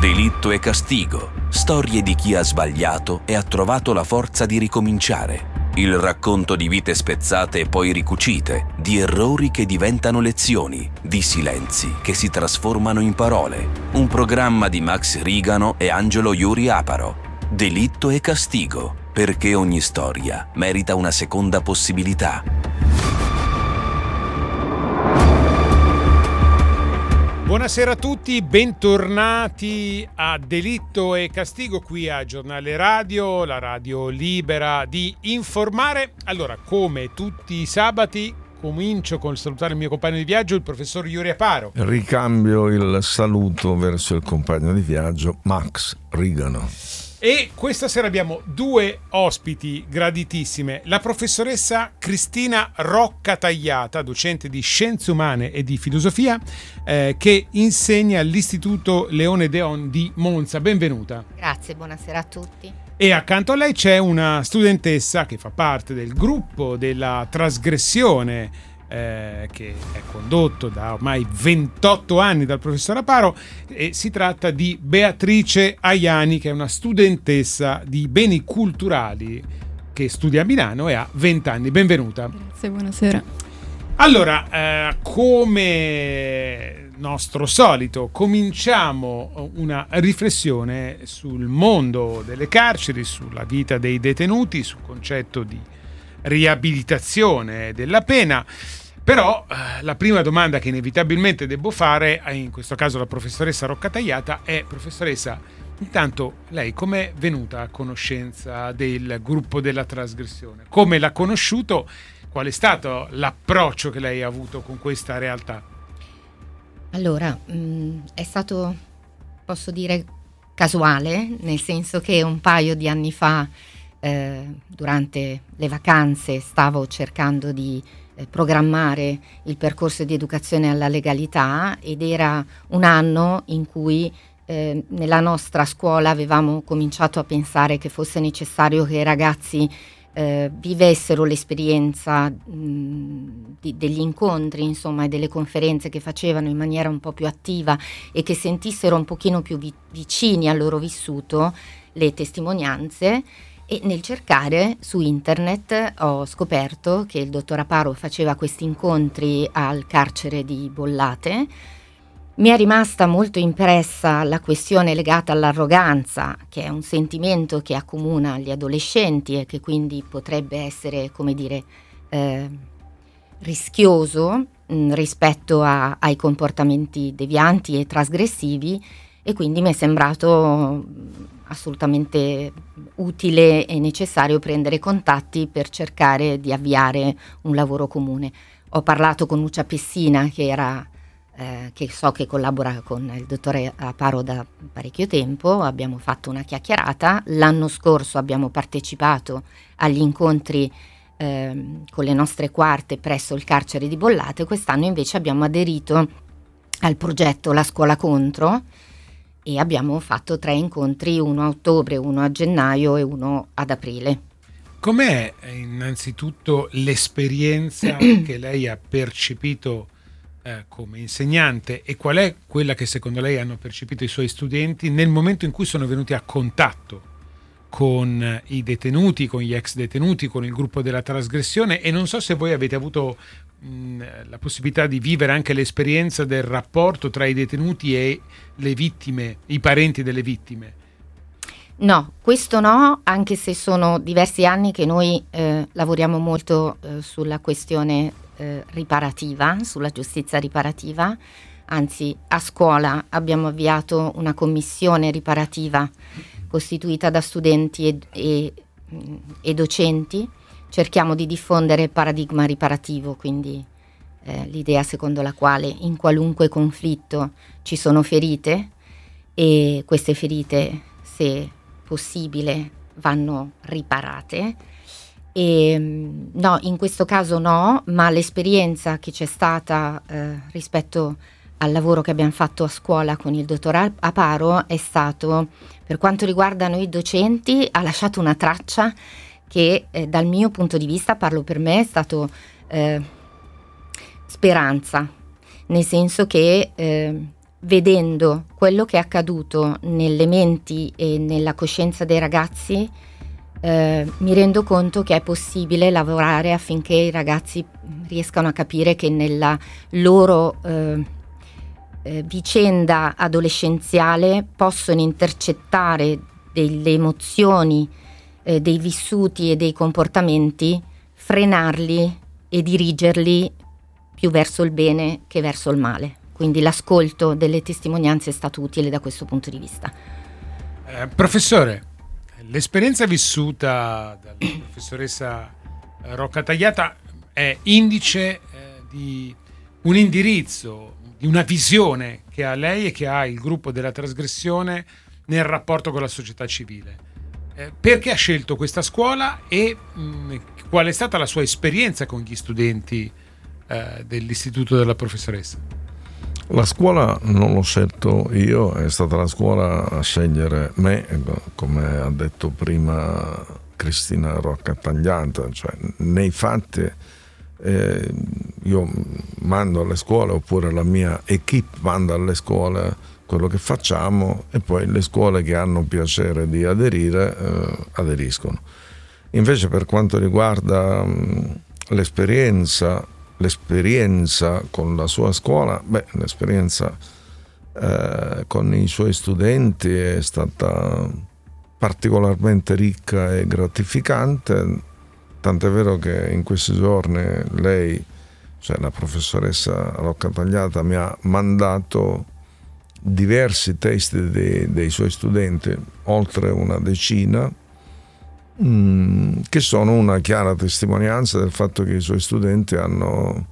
Delitto e castigo, storie di chi ha sbagliato e ha trovato la forza di ricominciare. Il racconto di vite spezzate e poi ricucite, di errori che diventano lezioni, di silenzi che si trasformano in parole. Un programma di Max Rigano e Angelo Iuri Aparo. Delitto e castigo, perché ogni storia merita una seconda possibilità. Buonasera a tutti, bentornati a Delitto e Castigo qui a Giornale Radio, la radio libera di informare. Allora, come tutti i sabati, comincio con salutare il mio compagno di viaggio, il professor Iuri Aparo. Ricambio il saluto verso il compagno di viaggio, Max Rigano. E questa sera abbiamo due ospiti graditissime, la professoressa Cristina Rocca Tagliata, docente di Scienze Umane e di Filosofia, che insegna all'Istituto Leone Deon di Monza. Benvenuta. Grazie, buonasera a tutti. E accanto a lei c'è una studentessa che fa parte del gruppo della trasgressione, che è condotto da ormai 28 anni dal professor Aparo, e si tratta di Beatrice Aiani, che è una studentessa di beni culturali che studia a Milano e ha 20 anni. Benvenuta. Grazie, buonasera. Allora, come nostro solito, cominciamo una riflessione sul mondo delle carceri, sulla vita dei detenuti, sul concetto di riabilitazione della pena. Però la prima domanda che inevitabilmente devo fare, in questo caso la professoressa Rocca Tagliata, è: professoressa, intanto lei com'è venuta a conoscenza del gruppo della trasgressione? Come l'ha conosciuto? Qual è stato l'approccio che lei ha avuto con questa realtà? Allora, è stato, posso dire, casuale, nel senso che un paio di anni fa, durante le vacanze, stavo cercando di programmare il percorso di educazione alla legalità, ed era un anno in cui nella nostra scuola avevamo cominciato a pensare che fosse necessario che i ragazzi vivessero l'esperienza degli incontri, insomma, e delle conferenze che facevano in maniera un po' più attiva, e che sentissero un pochino più vicini al loro vissuto le testimonianze. E nel cercare su internet ho scoperto che il dottor Aparo faceva questi incontri al carcere di Bollate. Mi è rimasta molto impressa la questione legata all'arroganza, che è un sentimento che accomuna gli adolescenti e che quindi potrebbe essere, come dire, rischioso rispetto ai comportamenti devianti e trasgressivi, e quindi mi è sembrato assolutamente utile e necessario prendere contatti per cercare di avviare un lavoro comune. Ho parlato con Lucia Pessina, che so che collabora con il dottore Aparo da parecchio tempo. Abbiamo fatto una chiacchierata. L'anno scorso abbiamo partecipato agli incontri con le nostre quarte presso il carcere di Bollate. Quest'anno invece abbiamo aderito al progetto La Scuola Contro e abbiamo fatto 3 incontri, uno a ottobre, uno a gennaio e uno ad aprile. Com'è innanzitutto l'esperienza che lei ha percepito come insegnante, e qual è quella che secondo lei hanno percepito i suoi studenti nel momento in cui sono venuti a contatto con i detenuti, con gli ex detenuti, con il gruppo della trasgressione? E non so se voi avete avuto la possibilità di vivere anche l'esperienza del rapporto tra i detenuti e le vittime, i parenti delle vittime. No, questo no, anche se sono diversi anni che noi lavoriamo molto sulla questione riparativa, sulla giustizia riparativa. Anzi, a scuola abbiamo avviato una commissione riparativa costituita da studenti e docenti. Cerchiamo di diffondere il paradigma riparativo, quindi l'idea secondo la quale in qualunque conflitto ci sono ferite, e queste ferite, se possibile, vanno riparate. E no, in questo caso no, ma l'esperienza che c'è stata rispetto al lavoro che abbiamo fatto a scuola con il dottor Aparo è stato, per quanto riguarda noi docenti, ha lasciato una traccia che dal mio punto di vista, parlo per me, è stato speranza, nel senso che vedendo quello che è accaduto nelle menti e nella coscienza dei ragazzi, mi rendo conto che è possibile lavorare affinché i ragazzi riescano a capire che nella loro vicenda adolescenziale possono intercettare delle emozioni, dei vissuti e dei comportamenti, frenarli e dirigerli più verso il bene che verso il male. Quindi l'ascolto delle testimonianze è stato utile da questo punto di vista. Professore, l'esperienza vissuta dalla professoressa Rocca Tagliata è indice di un indirizzo, di una visione che ha lei e che ha il gruppo della trasgressione nel rapporto con la società civile. Perché ha scelto questa scuola e qual è stata la sua esperienza con gli studenti dell'istituto della professoressa? La scuola non l'ho scelto io, è stata la scuola a scegliere me, come ha detto prima Cristina Rocca Tagliata, cioè nei fatti io mando alle scuole, oppure la mia equipe manda alle scuole quello che facciamo, e poi le scuole che hanno piacere di aderire aderiscono. Invece per quanto riguarda l'esperienza con la sua scuola, l'esperienza con i suoi studenti è stata particolarmente ricca e gratificante, tant'è vero che in questi giorni lei, cioè la professoressa Rocca Tagliata, mi ha mandato diversi testi dei suoi studenti, oltre una decina, che sono una chiara testimonianza del fatto che i suoi studenti hanno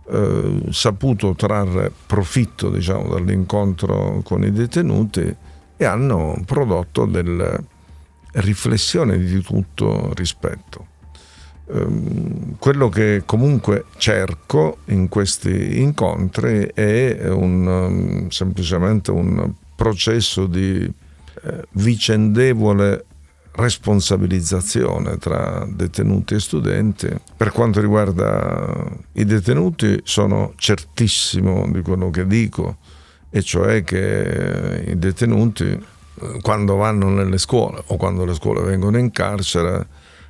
saputo trarre profitto, diciamo, dall'incontro con i detenuti e hanno prodotto delle riflessioni di tutto rispetto. Quello che comunque cerco in questi incontri è semplicemente un processo di vicendevole responsabilizzazione tra detenuti e studenti. Per quanto riguarda i detenuti, sono certissimo di quello che dico, e cioè che i detenuti, quando vanno nelle scuole o quando le scuole vengono in carcere,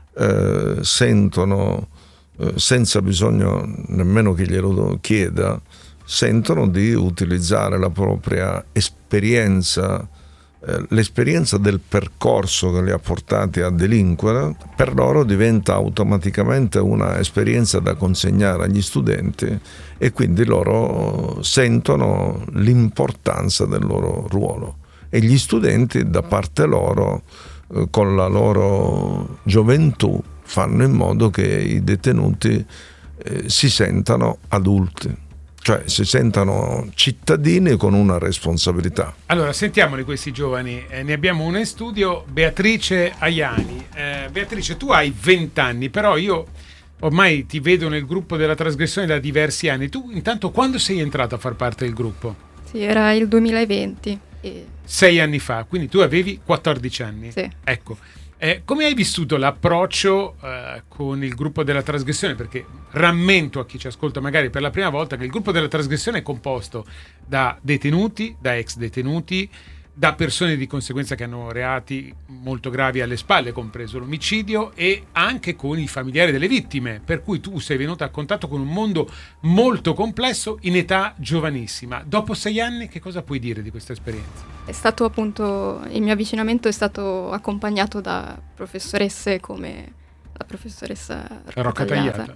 sentono, senza bisogno nemmeno che glielo chieda, sentono di utilizzare la propria esperienza, l'esperienza del percorso che li ha portati a delinquere. Per loro diventa automaticamente una esperienza da consegnare agli studenti, e quindi loro sentono l'importanza del loro ruolo, e gli studenti da parte loro, con la loro gioventù, fanno in modo che i detenuti si sentano adulti, cioè si sentano cittadini con una responsabilità. Allora, sentiamoli questi giovani. Ne abbiamo una in studio, Beatrice Aiani. Beatrice, tu hai 20 anni, però io ormai ti vedo nel gruppo della trasgressione da diversi anni. Tu intanto quando sei entrata a far parte del gruppo? Sì, era il 2020. 6 anni fa, quindi tu avevi 14 anni. Sì. Ecco. Come hai vissuto l'approccio con il gruppo della trasgressione? Perché rammento a chi ci ascolta magari per la prima volta che il gruppo della trasgressione è composto da detenuti, da ex detenuti, da persone di conseguenza che hanno reati molto gravi alle spalle, compreso l'omicidio, e anche con i familiari delle vittime, per cui tu sei venuta a contatto con un mondo molto complesso in età giovanissima. Dopo 6 anni che cosa puoi dire di questa esperienza? È stato appunto, il mio avvicinamento è stato accompagnato da professoresse come la professoressa Rocca Tagliata.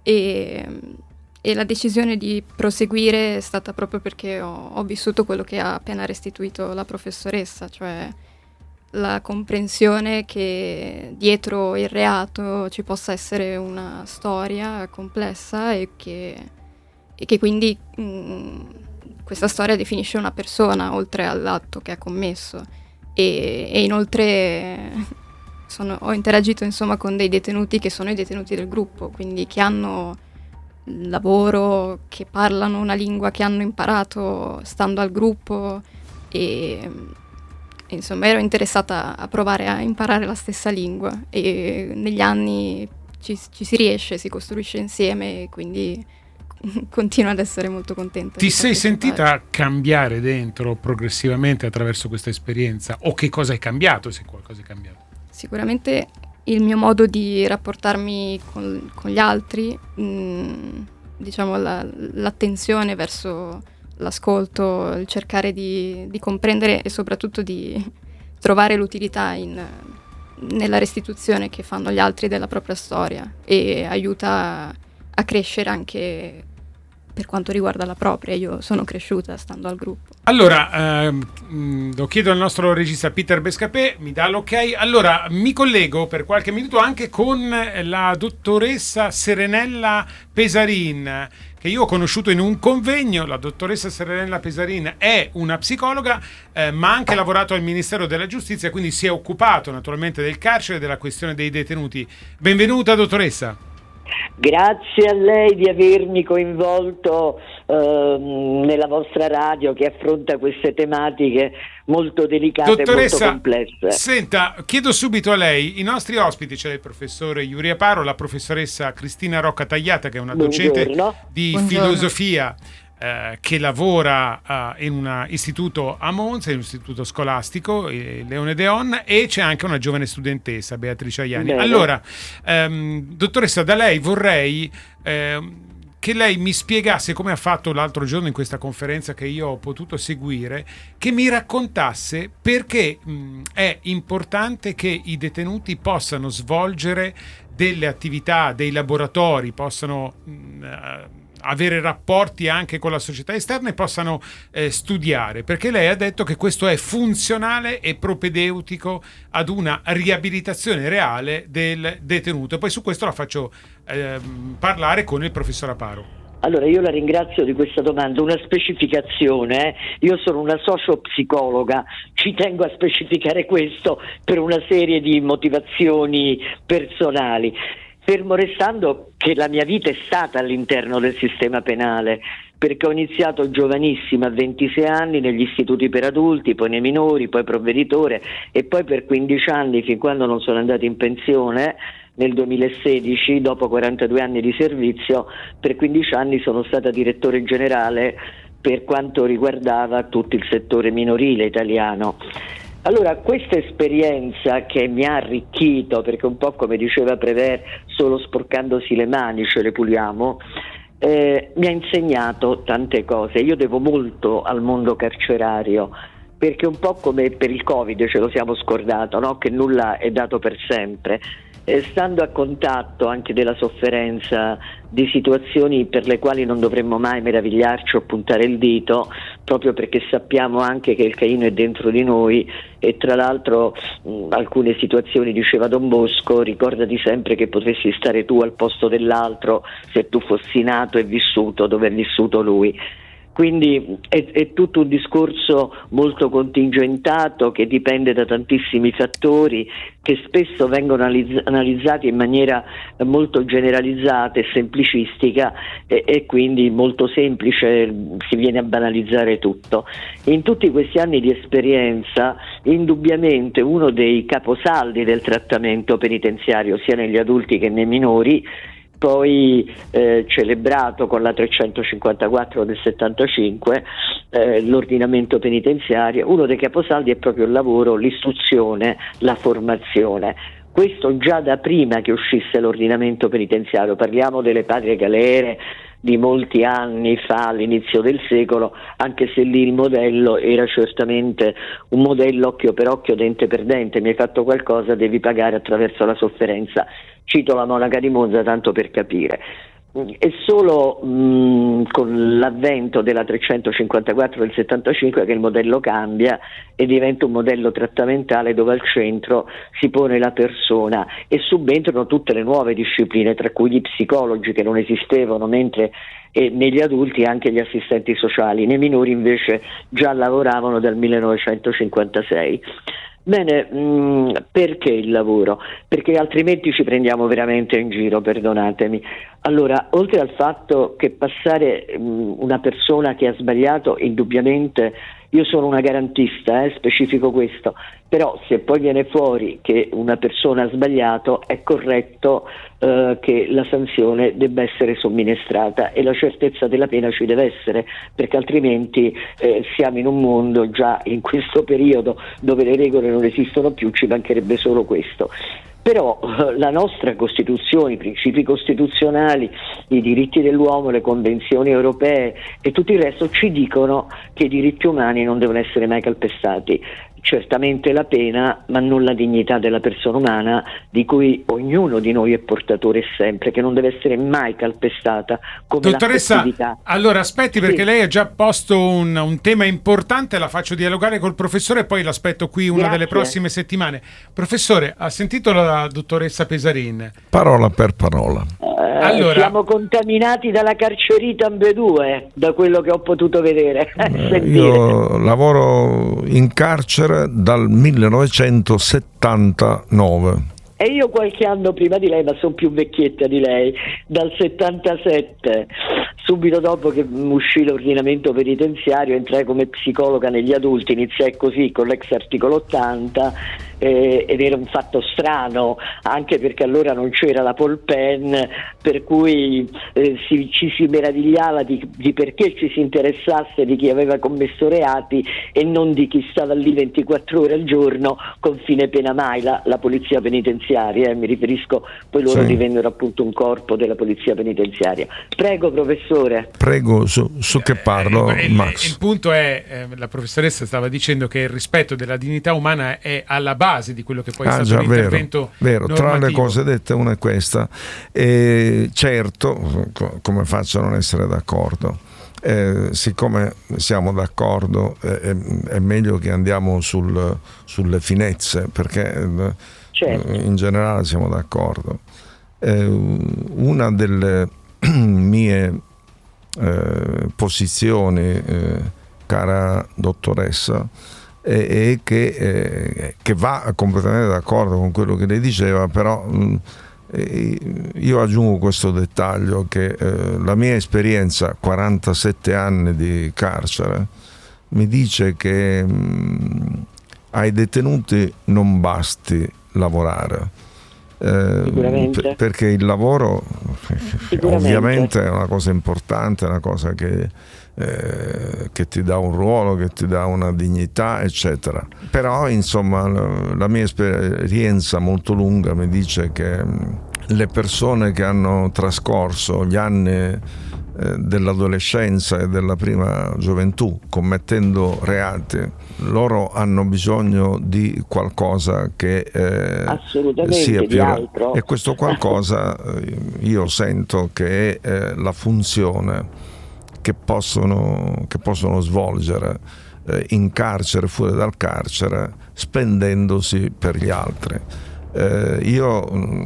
E la decisione di proseguire è stata proprio perché ho vissuto quello che ha appena restituito la professoressa, cioè la comprensione che dietro il reato ci possa essere una storia complessa e che quindi questa storia definisce una persona oltre all'atto che ha commesso, e inoltre ho interagito insomma con dei detenuti che sono i detenuti del gruppo, quindi che hanno lavoro, che parlano una lingua che hanno imparato stando al gruppo, e insomma ero interessata a provare a imparare la stessa lingua, e negli anni ci si riesce, si costruisce insieme, e quindi continuo ad essere molto contenta. Ti sei sentita cambiare dentro progressivamente attraverso questa esperienza? O che cosa è cambiato, se qualcosa è cambiato? Sicuramente il mio modo di rapportarmi con gli altri, diciamo l'attenzione verso l'ascolto, il cercare di comprendere e soprattutto di trovare l'utilità nella restituzione che fanno gli altri della propria storia, e aiuta a crescere anche per quanto riguarda la propria. Io sono cresciuta stando al gruppo. Allora, lo chiedo al nostro regista Peter Bescapè, mi dà l'ok. Allora, mi collego per qualche minuto anche con la dottoressa Serenella Pesarin, che io ho conosciuto in un convegno. La dottoressa Serenella Pesarin è una psicologa, ma ha anche lavorato al Ministero della Giustizia, quindi si è occupato naturalmente del carcere e della questione dei detenuti. Benvenuta, dottoressa. Grazie a lei di avermi coinvolto nella vostra radio, che affronta queste tematiche molto delicate, dottoressa, e molto complesse. Senta, chiedo subito a lei, i nostri ospiti, c'è il professore Iuri Aparo, la professoressa Cristina Rocca Tagliata, che è una docente di filosofia che lavora in un istituto a Monza, in un istituto scolastico, Leone Deon, e c'è anche una giovane studentessa, Beatrice Aiani. Bene. Allora, dottoressa, da lei vorrei che lei mi spiegasse, come ha fatto l'altro giorno in questa conferenza che io ho potuto seguire, che mi raccontasse perché è importante che i detenuti possano svolgere delle attività, dei laboratori, possano avere rapporti anche con la società esterna e possano studiare, perché lei ha detto che questo è funzionale e propedeutico ad una riabilitazione reale del detenuto. Poi su questo la faccio parlare con il professor Aparo. Allora, io la ringrazio di questa domanda. Una specificazione, io sono una sociopsicologa, ci tengo a specificare questo per una serie di motivazioni personali. Fermo restando che la mia vita è stata all'interno del sistema penale, perché ho iniziato giovanissima, a 26 anni, negli istituti per adulti, poi nei minori, poi provveditore, e poi per 15 anni, fin quando non sono andata in pensione, nel 2016, dopo 42 anni di servizio, per 15 anni sono stata direttore generale per quanto riguardava tutto il settore minorile italiano. Allora, questa esperienza che mi ha arricchito, perché un po' come diceva Prévert, solo sporcandosi le mani ce le puliamo, mi ha insegnato tante cose. Io devo molto al mondo carcerario, perché un po' come per il Covid ce lo siamo scordato, no? Che nulla è dato per sempre. Stando a contatto anche della sofferenza, di situazioni per le quali non dovremmo mai meravigliarci o puntare il dito, proprio perché sappiamo anche che il Caino è dentro di noi, e tra l'altro alcune situazioni, diceva Don Bosco, ricordati sempre che potresti stare tu al posto dell'altro se tu fossi nato e vissuto dove è vissuto lui. Quindi è tutto un discorso molto contingentato, che dipende da tantissimi fattori, che spesso vengono analizzati in maniera molto generalizzata e semplicistica, e quindi molto semplice, si viene a banalizzare tutto. In tutti questi anni di esperienza, indubbiamente uno dei caposaldi del trattamento penitenziario, sia negli adulti che nei minori, poi celebrato con la 354 del 75, l'ordinamento penitenziario, uno dei caposaldi è proprio il lavoro, l'istruzione, la formazione. Questo già da prima che uscisse l'ordinamento penitenziario, parliamo delle patrie galere di molti anni fa, all'inizio del secolo, anche se lì il modello era certamente un modello occhio per occhio, dente per dente, mi hai fatto qualcosa, devi pagare attraverso la sofferenza. Cito la monaca di Monza tanto per capire. È solo con l'avvento della 354 del 75 che il modello cambia e diventa un modello trattamentale dove al centro si pone la persona e subentrano tutte le nuove discipline, tra cui gli psicologi, che non esistevano, mentre negli adulti anche gli assistenti sociali. Nei minori invece già lavoravano dal 1956. Bene, perché il lavoro? Perché altrimenti ci prendiamo veramente in giro, perdonatemi. Allora, oltre al fatto che passare una persona che ha sbagliato indubbiamente io sono una garantista, specifico questo, però se poi viene fuori che una persona ha sbagliato è corretto che la sanzione debba essere somministrata e la certezza della pena ci deve essere, perché altrimenti siamo in un mondo già in questo periodo dove le regole non esistono più, ci mancherebbe solo questo. Però la nostra Costituzione, i principi costituzionali, i diritti dell'uomo, le convenzioni europee e tutto il resto ci dicono che i diritti umani non devono essere mai calpestati. Certamente la pena, ma non la dignità della persona umana, di cui ognuno di noi è portatore sempre, che non deve essere mai calpestata come Dottoressa, l'affettività. allora aspetti, perché Sì. lei ha già posto un tema importante, la faccio dialogare col professore e poi l'aspetto qui una Grazie. delle prossime settimane. Professore, ha sentito la dottoressa Pesarin? Parola per parola. Allora- Siamo contaminati dalla carcerita ambedue, da quello che ho potuto vedere. Sentire. Io lavoro in carcere dal 1979. E io qualche anno prima di lei, ma sono più vecchietta di lei, dal 77, subito dopo che uscì l'ordinamento penitenziario, entrai come psicologa negli adulti, iniziai così con l'ex articolo 80 ed era un fatto strano, anche perché allora non c'era la Polpen, per cui ci si meravigliava di perché ci si interessasse di chi aveva commesso reati e non di chi stava lì 24 ore al giorno con fine pena mai, la polizia penitenziaria, mi riferisco, poi loro Sì. divennero appunto un corpo della polizia penitenziaria. Prego professore. Prego, su che parlo, il Max? punto è, la professoressa stava dicendo che il rispetto della dignità umana è alla base di quello che poi è stato Già, l'intervento vero. Tra le normativo. cose dette una è questa. E certo, come faccio a non essere d'accordo? Siccome siamo d'accordo, è meglio che andiamo sulle finezze, perché Certo. in generale siamo d'accordo. Una delle mie posizioni, cara dottoressa, e che va completamente d'accordo con quello che lei diceva, però io aggiungo questo dettaglio, che la mia esperienza, 47 anni di carcere, mi dice che ai detenuti non basti lavorare, Sicuramente. perché il lavoro Sicuramente. ovviamente è una cosa importante, è una cosa che ti dà un ruolo, che ti dà una dignità, eccetera. Però insomma la mia esperienza molto lunga mi dice che le persone che hanno trascorso gli anni dell'adolescenza e della prima gioventù commettendo reati, loro hanno bisogno di qualcosa che Assolutamente, sia di più altro. e questo qualcosa io sento che è la funzione che possono svolgere in carcere, fuori dal carcere, spendendosi per gli altri. Io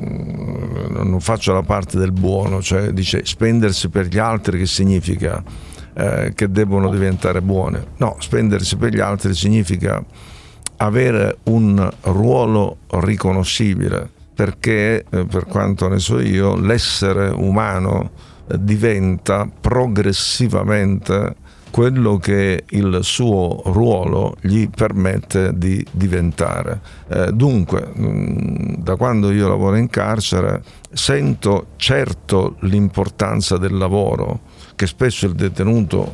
non faccio la parte del buono, cioè dice spendersi per gli altri, che significa che devono diventare buone. No, spendersi per gli altri significa avere un ruolo riconoscibile, perché per quanto ne so io, l'essere umano diventa progressivamente quello che il suo ruolo gli permette di diventare. Dunque, da quando io lavoro in carcere sento certo l'importanza del lavoro, che spesso il detenuto,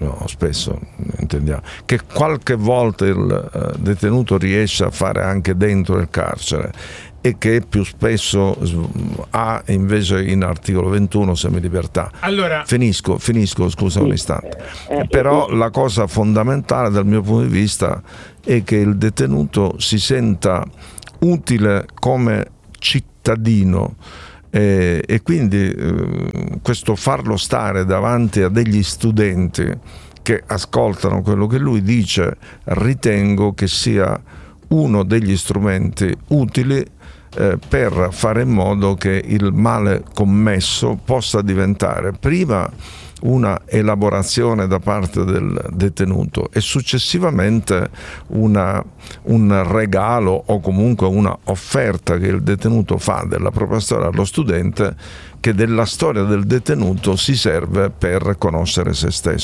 intendiamo, che qualche volta il detenuto riesce a fare anche dentro il carcere, e che più spesso ha invece in articolo 21 semilibertà. Allora, Finisco, scusa un istante. Però la cosa fondamentale dal mio punto di vista è che il detenuto si senta utile come cittadino, e quindi questo farlo stare davanti a degli studenti che ascoltano quello che lui dice, ritengo che sia uno degli strumenti utili per fare in modo che il male commesso possa diventare prima una elaborazione da parte del detenuto e successivamente un regalo o comunque una offerta che il detenuto fa della propria storia allo studente, che della storia del detenuto si serve per conoscere se stesso.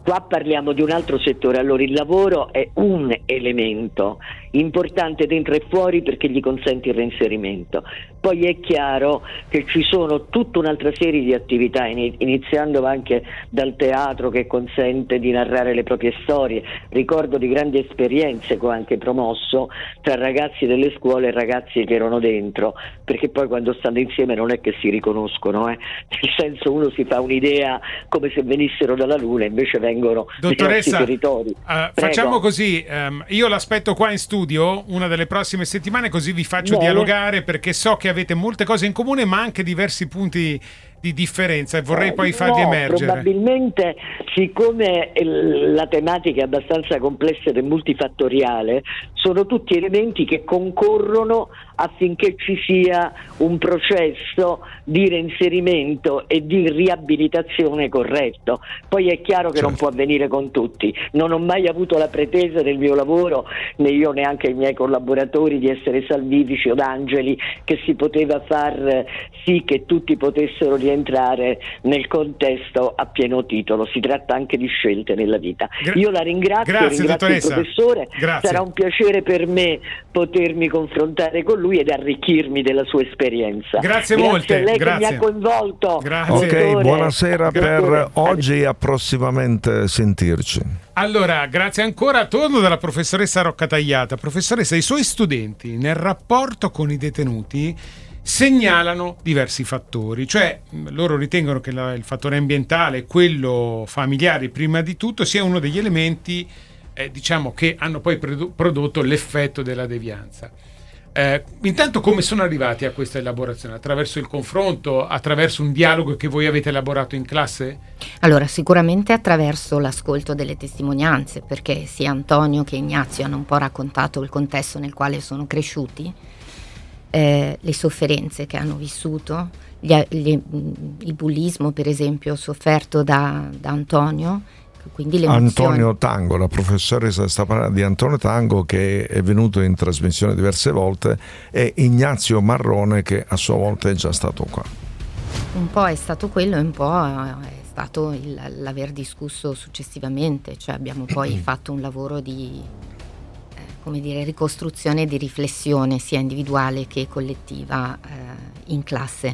Qua parliamo di un altro settore. Allora, il lavoro è un elemento importante dentro e fuori perché gli consente il reinserimento. Poi è chiaro che ci sono tutta un'altra serie di attività, iniziando anche dal teatro che consente di narrare le proprie storie. Ricordo di grandi esperienze che ho anche promosso tra ragazzi delle scuole e ragazzi che erano dentro, perché poi quando stanno insieme non è che si riconoscono, nel senso, uno si fa un'idea come se venissero dalla luna, invece vengono dai nostri territori. Facciamo così, io l'aspetto qua in studio una delle prossime settimane, così vi faccio dialogare, perché so che avete molte cose in comune ma anche diversi punti di differenza e vorrei poi farli emergere. Probabilmente, siccome la tematica è abbastanza complessa e multifattoriale, sono tutti elementi che concorrono affinché ci sia un processo di reinserimento e di riabilitazione corretto. Poi è chiaro che non può avvenire con tutti. Non ho mai avuto la pretesa del mio lavoro, né io né anche i miei collaboratori, di essere salvifici o d'angeli, che si poteva far sì che tutti potessero rientrare nel contesto a pieno titolo. Si tratta anche di scelte nella vita. Io la ringrazio il professore. Grazie. Sarà un piacere per me potermi confrontare con lui ed arricchirmi della sua esperienza. Grazie molte. A lei che mi ha coinvolto. Grazie. Ok, buonasera per oggi, a prossimamente sentirci. Allora, grazie ancora. Torno dalla professoressa Roccatagliata. Professoressa, i suoi studenti nel rapporto con i detenuti segnalano diversi fattori, cioè loro ritengono che il fattore ambientale, quello familiare prima di tutto, sia uno degli elementi diciamo che hanno poi prodotto l'effetto della devianza. Intanto, come sono arrivati a questa elaborazione? Attraverso il confronto, attraverso un dialogo che voi avete elaborato in classe? Allora, sicuramente attraverso l'ascolto delle testimonianze, perché sia Antonio che Ignazio hanno un po' raccontato il contesto nel quale sono cresciuti, le sofferenze che hanno vissuto, il bullismo per esempio sofferto da Antonio, quindi le Antonio Tango, la professoressa sta parlando di Antonio Tango, che è venuto in trasmissione diverse volte, e Ignazio Marrone, che a sua volta è già stato qua. Un po' è stato quello e un po' è stato l'aver discusso successivamente, cioè abbiamo poi fatto un lavoro di ricostruzione e di riflessione sia individuale che collettiva in classe.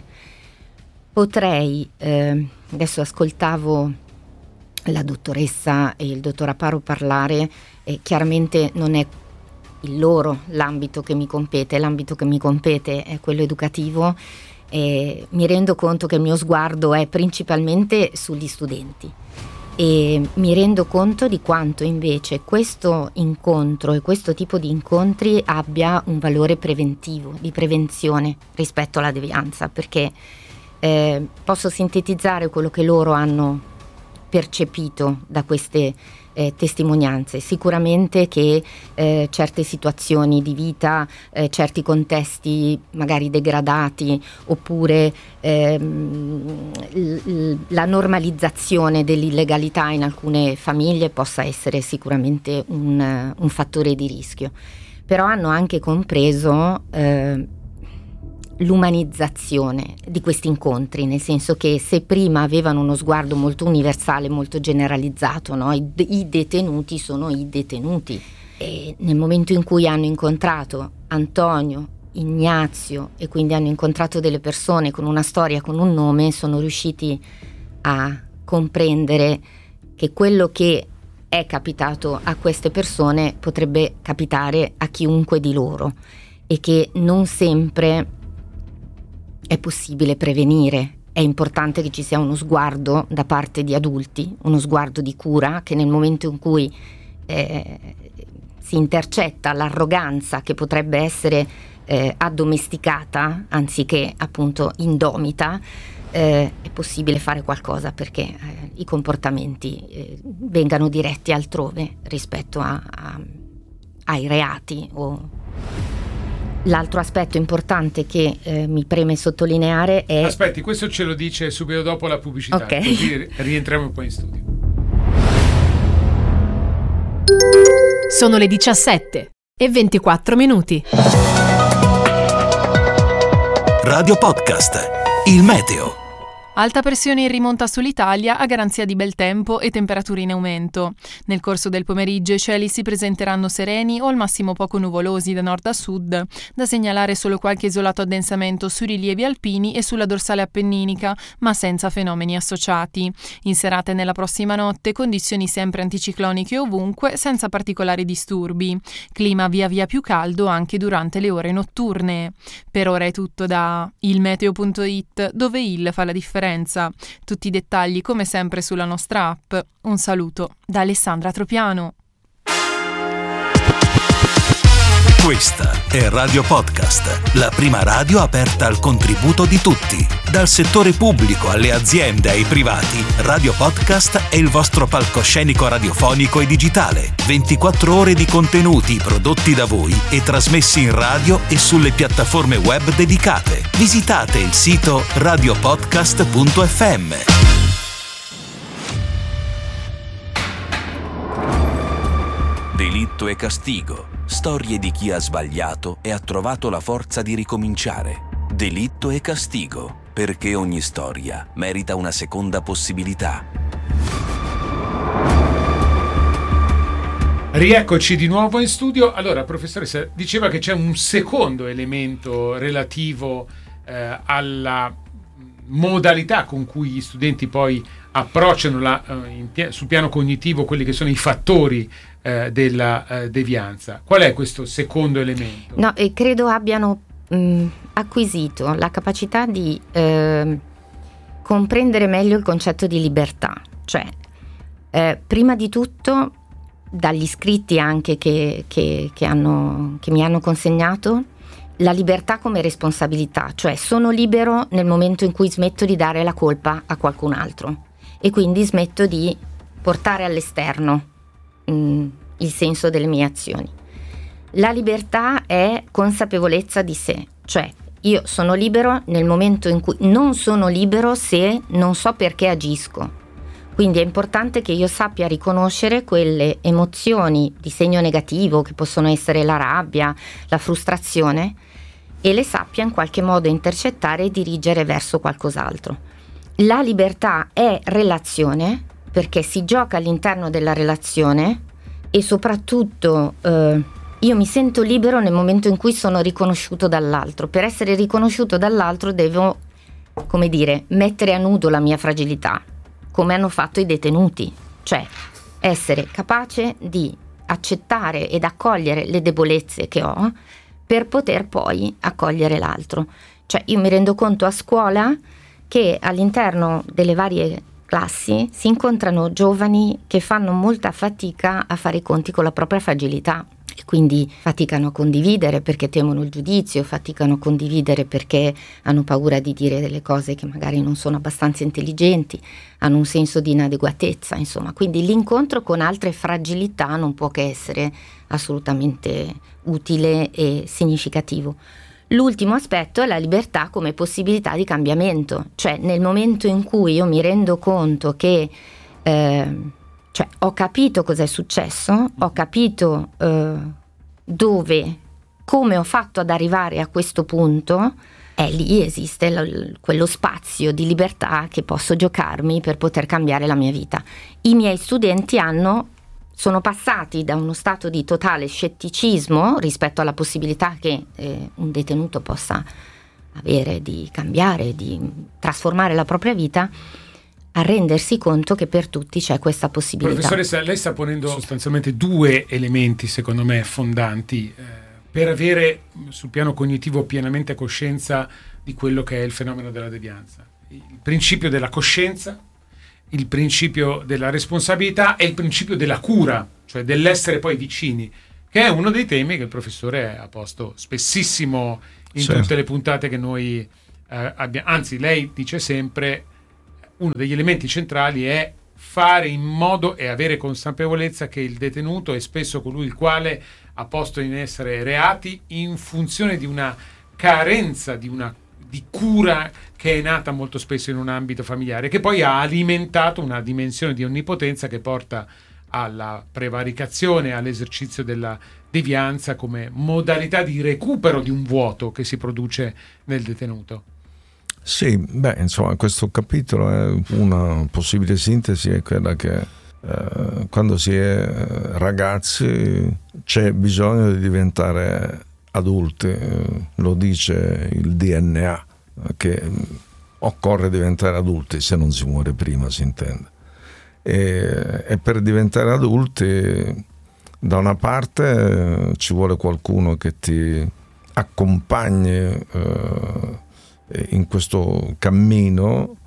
Potrei, adesso ascoltavo la dottoressa e il dottor Aparo parlare, chiaramente non è l'ambito che mi compete, l'ambito che mi compete è quello educativo, e mi rendo conto che il mio sguardo è principalmente sugli studenti e mi rendo conto di quanto invece questo incontro e questo tipo di incontri abbia un valore preventivo, di prevenzione rispetto alla devianza, perché posso sintetizzare quello che loro hanno percepito da queste testimonianze. Sicuramente che certe situazioni di vita, certi contesti magari degradati, oppure la normalizzazione dell'illegalità in alcune famiglie possa essere sicuramente un fattore di rischio. Però hanno anche compreso l'umanizzazione di questi incontri, nel senso che se prima avevano uno sguardo molto universale, molto generalizzato, no? I detenuti sono i detenuti, e nel momento in cui hanno incontrato Antonio, Ignazio, e quindi hanno incontrato delle persone con una storia, con un nome, sono riusciti a comprendere che quello che è capitato a queste persone potrebbe capitare a chiunque di loro, e che non sempre è possibile prevenire. È importante che ci sia uno sguardo da parte di adulti, uno sguardo di cura, che nel momento in cui si intercetta l'arroganza che potrebbe essere addomesticata anziché appunto indomita, è possibile fare qualcosa perché i comportamenti vengano diretti altrove rispetto ai reati. L'altro aspetto importante che mi preme sottolineare è... Aspetti, questo ce lo dice subito dopo la pubblicità, okay. Così rientriamo poi in studio. Sono le 17:24. Radio Podcast, il meteo. Alta pressione in rimonta sull'Italia a garanzia di bel tempo e temperature in aumento. Nel corso del pomeriggio i cieli si presenteranno sereni o al massimo poco nuvolosi da nord a sud. Da segnalare solo qualche isolato addensamento sui rilievi alpini e sulla dorsale appenninica, ma senza fenomeni associati. In serata e nella prossima notte condizioni sempre anticicloniche ovunque, senza particolari disturbi. Clima via via più caldo anche durante le ore notturne. Per ora è tutto da ilmeteo.it, dove il fa la differenza. Tutti i dettagli come sempre sulla nostra app. Un saluto da Alessandra Tropiano. Questa è Radio Podcast, la prima radio aperta al contributo di tutti. Dal settore pubblico alle aziende ai privati, Radio Podcast è il vostro palcoscenico radiofonico e digitale. 24 ore di contenuti prodotti da voi e trasmessi in radio e sulle piattaforme web dedicate. Visitate il sito radiopodcast.fm. Delitto e castigo. Storie di chi ha sbagliato e ha trovato la forza di ricominciare. Delitto e castigo, perché ogni storia merita una seconda possibilità. Rieccoci di nuovo in studio. Allora, professoressa, diceva che c'è un secondo elemento relativo alla modalità con cui gli studenti poi approcciano sul piano cognitivo quelli che sono i fattori della devianza. Qual è questo secondo elemento? No, credo abbiano acquisito la capacità di comprendere meglio il concetto di libertà. Cioè, prima di tutto, dagli scritti anche che mi hanno consegnato, la libertà come responsabilità, cioè sono libero nel momento in cui smetto di dare la colpa a qualcun altro e quindi smetto di portare all'esterno il senso delle mie azioni. La libertà è consapevolezza di sé, cioè io sono libero nel momento in cui non sono libero se non so perché agisco. Quindi è importante che io sappia riconoscere quelle emozioni di segno negativo che possono essere la rabbia, la frustrazione, e le sappia in qualche modo intercettare e dirigere verso qualcos'altro. La libertà è relazione, perché si gioca all'interno della relazione e soprattutto io mi sento libero nel momento in cui sono riconosciuto dall'altro. Per essere riconosciuto dall'altro devo, come dire, mettere a nudo la mia fragilità, come hanno fatto i detenuti, cioè essere capace di accettare ed accogliere le debolezze che ho per poter poi accogliere l'altro. Cioè io mi rendo conto a scuola che all'interno delle varie classi si incontrano giovani che fanno molta fatica a fare i conti con la propria fragilità. E quindi faticano a condividere perché temono il giudizio, faticano a condividere perché hanno paura di dire delle cose che magari non sono abbastanza intelligenti, hanno un senso di inadeguatezza, insomma. Quindi l'incontro con altre fragilità non può che essere assolutamente utile e significativo. L'ultimo aspetto è la libertà come possibilità di cambiamento, cioè nel momento in cui io mi rendo conto che cioè ho capito cosa è successo, ho capito dove, come ho fatto ad arrivare a questo punto, lì esiste quello spazio di libertà che posso giocarmi per poter cambiare la mia vita. I miei studenti sono passati da uno stato di totale scetticismo rispetto alla possibilità che un detenuto possa avere di cambiare, di trasformare la propria vita, a rendersi conto che per tutti c'è questa possibilità. Professoressa, lei sta ponendo sostanzialmente due elementi, secondo me, fondanti per avere sul piano cognitivo pienamente coscienza di quello che è il fenomeno della devianza. Il principio della coscienza, il principio della responsabilità e il principio della cura, cioè dell'essere poi vicini, che è uno dei temi che il professore ha posto spessissimo in tutte le puntate che noi abbiamo. Anzi, lei dice sempre uno degli elementi centrali è fare in modo e avere consapevolezza che il detenuto è spesso colui il quale ha posto in essere reati in funzione di una carenza di cura che è nata molto spesso in un ambito familiare, che poi ha alimentato una dimensione di onnipotenza che porta alla prevaricazione, all'esercizio della devianza come modalità di recupero di un vuoto che si produce nel detenuto. Sì, insomma, questo capitolo è una possibile sintesi, è quella che quando si è ragazzi c'è bisogno di diventare adulti, lo dice il DNA, che occorre diventare adulti, se non si muore prima, si intende. E per diventare adulti, da una parte ci vuole qualcuno che ti accompagni in questo cammino,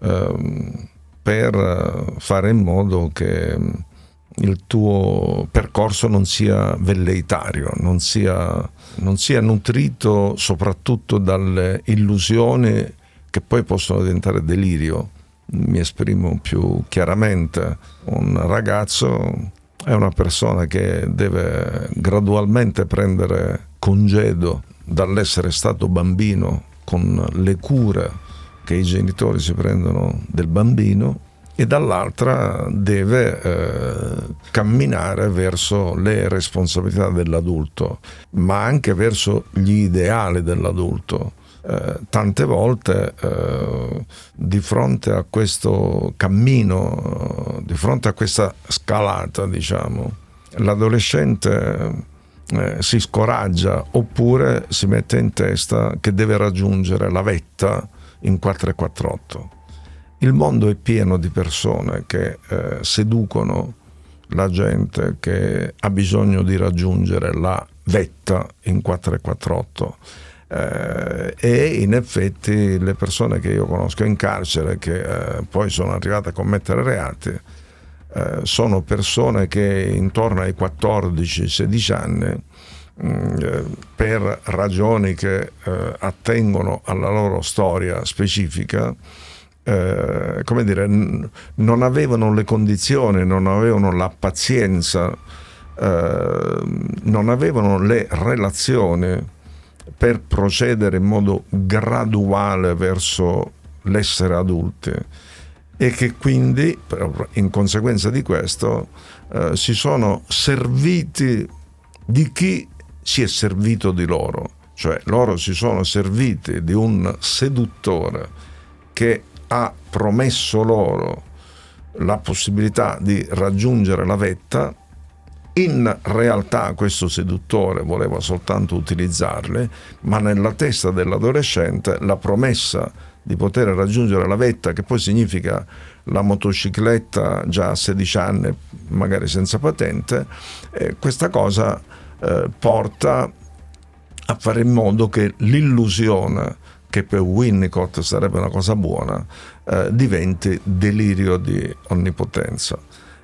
per fare in modo che il tuo percorso non sia velleitario, non sia nutrito soprattutto dalle illusioni che poi possono diventare delirio. Mi esprimo più chiaramente: un ragazzo è una persona che deve gradualmente prendere congedo dall'essere stato bambino, con le cure che i genitori si prendono del bambino, e dall'altra deve camminare verso le responsabilità dell'adulto, ma anche verso gli ideali dell'adulto. Tante volte di fronte a questo cammino, di fronte a questa scalata, diciamo, l'adolescente si scoraggia, oppure si mette in testa che deve raggiungere la vetta in 448. Il mondo è pieno di persone che seducono la gente che ha bisogno di raggiungere la vetta in 448. E in effetti le persone che io conosco in carcere, che poi sono arrivate a commettere reati, sono persone che intorno ai 14-16 anni, per ragioni che attengono alla loro storia specifica, come dire, non avevano le condizioni, non avevano la pazienza, non avevano le relazioni per procedere in modo graduale verso l'essere adulti, e che quindi in conseguenza di questo si sono serviti di chi si è servito di loro, cioè loro si sono serviti di un seduttore che ha promesso loro la possibilità di raggiungere la vetta. In realtà questo seduttore voleva soltanto utilizzarli, ma nella testa dell'adolescente la promessa di poter raggiungere la vetta, che poi significa la motocicletta già a 16 anni, magari senza patente, questa cosa porta a fare in modo che l'illusione, che per Winnicott sarebbe una cosa buona, diventi delirio di onnipotenza.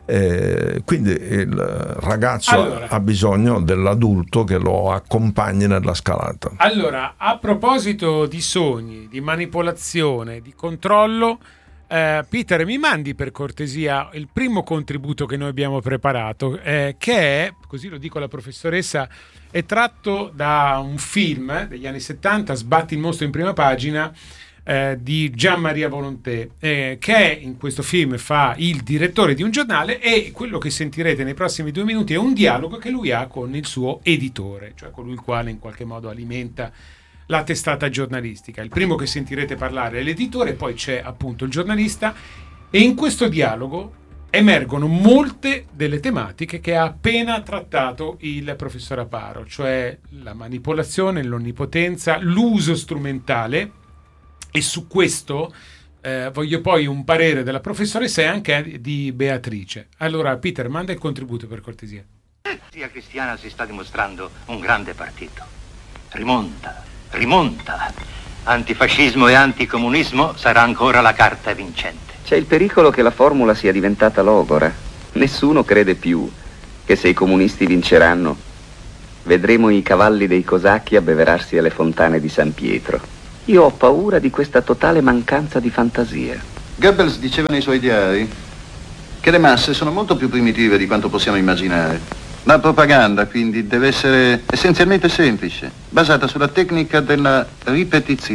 Quindi il ragazzo ha bisogno dell'adulto che lo accompagni nella scalata. Allora, a proposito di sogni, di manipolazione, di controllo, Peter, mi mandi per cortesia il primo contributo che noi abbiamo preparato, che è, così lo dico alla professoressa, è tratto da un film degli anni 70, Sbatti il mostro in prima pagina, di Gian Maria Volonté, che in questo film fa il direttore di un giornale, e quello che sentirete nei prossimi 2 minuti è un dialogo che lui ha con il suo editore, cioè colui il quale in qualche modo alimenta la testata giornalistica. Il primo che sentirete parlare è l'editore, poi c'è appunto il giornalista, e in questo dialogo emergono molte delle tematiche che ha appena trattato il professor Aparo, cioè la manipolazione, l'onnipotenza, l'uso strumentale. E su questo voglio poi un parere della professoressa e anche di Beatrice. Allora, Peter, manda il contributo per cortesia. La Democrazia Cristiana si sta dimostrando un grande partito. Rimonta. Antifascismo e anticomunismo sarà ancora la carta vincente. C'è il pericolo che la formula sia diventata logora. Nessuno crede più che se i comunisti vinceranno, vedremo i cavalli dei cosacchi abbeverarsi alle fontane di San Pietro. Io ho paura di questa totale mancanza di fantasia. Goebbels diceva nei suoi diari che le masse sono molto più primitive di quanto possiamo immaginare. La propaganda, quindi, deve essere essenzialmente semplice, basata sulla tecnica della ripetizione.